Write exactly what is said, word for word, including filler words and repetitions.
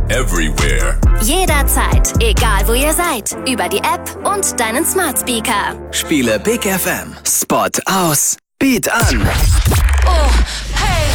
everywhere. Jederzeit, egal wo ihr seid. Über die App und deinen Smart Speaker. Spiele Big F M. Spot aus. Beat an. Oh, hey.